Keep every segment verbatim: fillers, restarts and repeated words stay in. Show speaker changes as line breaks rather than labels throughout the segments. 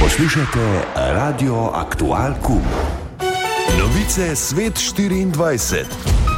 Poslušajte Radio Aktual Kum. Novice Svet štiriindvajset.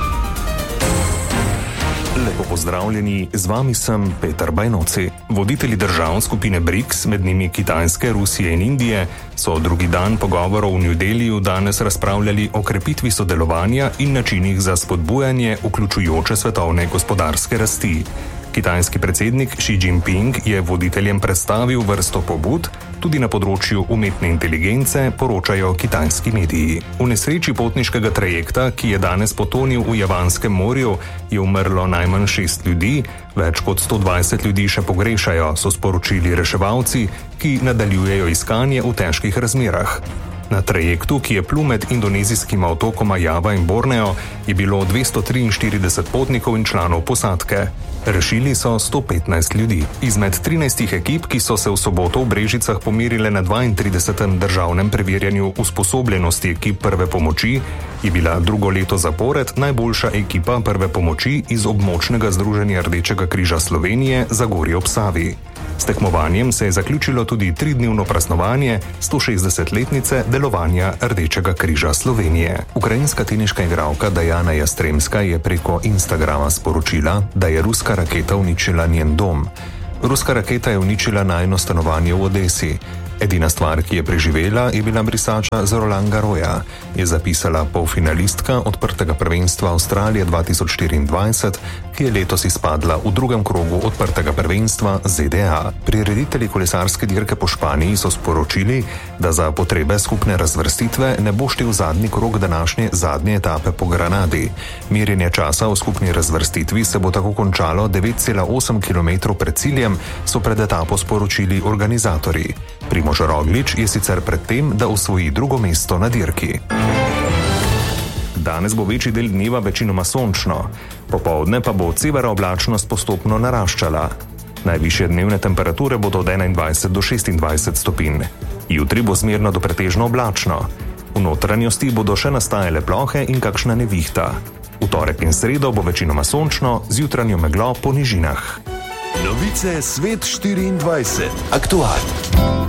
Lepo pozdravljeni, z vami sem Peter Bajnoci. Voditelji držav skupine BRICS, med njimi Kitajske, Rusije in Indije, so drugi dan pogovorov v New Delhiju danes razpravljali o krepitvi sodelovanja in načinih za spodbujanje vključujoče svetovne gospodarske rasti. Kitajski predsednik Xi Jinping je voditeljem predstavil vrsto pobud, tudi na področju umetne inteligence, poročajo kitajski mediji. V nesreči potniškega trajekta, ki je danes potonil v Javanskem morju, je umrlo najmanj šest ljudi, več kot sto dvajset ljudi še pogrešajo, so sporočili reševalci, ki nadaljujejo iskanje v težkih razmerah. Na trajektu, ki je plul med indonezijskima otokoma Java in Borneo, je bilo dvesto triinštirideset potnikov in članov posadke. Rešili so sto petnajst ljudi. Izmed trinajstih ekip, ki so se v soboto v Brežicah pomirile na dvaintridesetem državnem preverjanju usposobljenosti ekip prve pomoči, je bila drugo leto zapored najboljša ekipa prve pomoči iz območnega združenja Rdečega križa Slovenije Zagorje ob Savi. S tekmovanjem se je zaključilo tudi tridnevno praznovanje stošestdesetletnice delovanja Rdečega križa Slovenije. Ukrajinska teniška igralka Dajana Jastremska je preko Instagrama sporočila, da je ruska raketa uničila njen dom. Ruska raketa je uničila najino stanovanje v Odesi. Edina stvar, ki je preživela, je bila brisača z Roland Garrosa, je zapisala polfinalistka odprtega prvenstva Avstralije dva tisoč štiriindvajset, ki je letos izpadla v drugem krogu odprtega prvenstva Z D A. Prireditelji kolesarske dirke po Španiji so sporočili, da za potrebe skupne razvrstitve ne bo štel zadnji krog današnje zadnje etape po Granadi. Merjenje časa v skupni razvrstitvi se bo tako končalo devet cela osem kilometrov pred ciljem, so pred etapo sporočili organizatorji. Primož Roglič je sicer pred tem, da osvoji drugo mesto na dirki. Danes bo večji del dneva večinoma sončno, popoldne pa bo severa oblačnost postopno naraščala. Najvišje dnevne temperature bodo od enaindvajset do šestindvajset stopinj. Jutri bo zmerno do pretežno oblačno. V notranjosti bodo še nastajale plohe in kakšna nevihta. V torek in sredo bo večinoma sončno, z jutranjo meglo po nižinah.
Novice Svet štiriindvajset. Aktual.